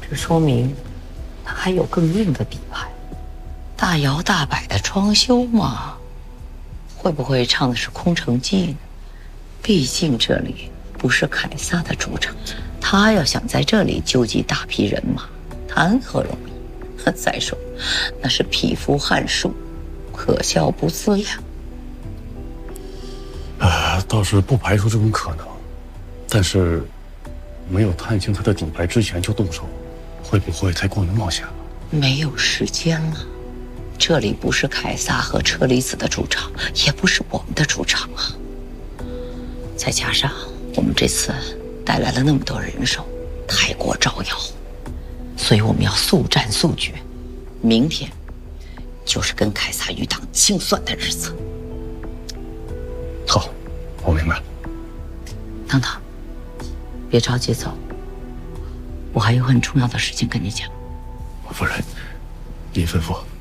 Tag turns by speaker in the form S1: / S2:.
S1: 这说明他还有更硬的底牌。大摇大摆的装修嘛，会不会唱的是空城计呢？毕竟这里不是凯撒的主场，他要想在这里纠集大批人马，谈何容易？再说，那是匹夫撼树，可笑不自量。
S2: 倒是不排除这种可能，但是没有探清他的底牌之前就动手，会不会太过于冒险了？
S1: 没有时间了，这里不是凯撒和车厘子的主场，也不是我们的主场啊。再加上我们这次带来了那么多人手，太过招摇，所以我们要速战速决。明天就是跟凯撒余党清算的日子。
S2: 好，我明白了。
S1: 等等，别着急走，我还有很重要的事情跟你讲。
S2: 夫人，您吩咐。